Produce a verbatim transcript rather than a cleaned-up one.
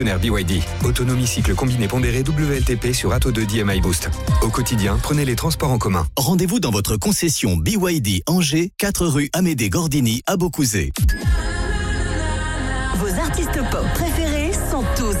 B Y D. Autonomie cycle combiné pondéré W L T P sur Atto deux D M I Boost. Au quotidien, prenez les transports en commun. Rendez-vous dans votre concession B Y D Angers, quatre rue Amédée Gordini à Beaucouzé. Vos artistes pop préférés sont tous